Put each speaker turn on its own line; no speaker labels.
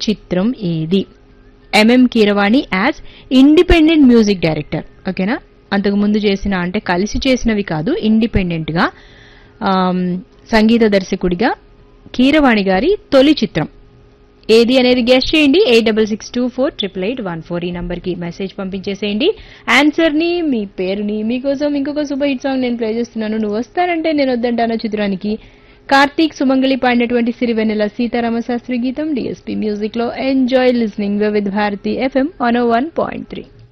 చిత్రం ఏది? MM Keeravani as independent music director, ఓకేనా? అంతకు ముందు చేసిన అంటే కలిసి చేసినవి కాదు, ఇండిపెండెంట్ గా సంగీత దర్శకుడిగా కీరవాణి గారి తొలి చిత్రం ఏది అనేది గెస్ట్ చేయండి. 8662488814 ఈ నంబర్ కి మెసేజ్ పంపించేసేయండి. ఆన్సర్ ని, మీ పేరుని, మీకోసం ఇంకొక సూపర్ హిట్ సాంగ్ నేను ప్లే చేస్తున్నాను. నువ్వు వస్తానంటే నేను వద్దంటాను చిత్రానికి కార్తీక్ సుమంగళి పాడినటువంటి సిరివెన్నెల సీతారామ శాస్త్రి గీతం డిఎస్పీ మ్యూజిక్ లో. Enjoy listening with Bharati FM 101.3.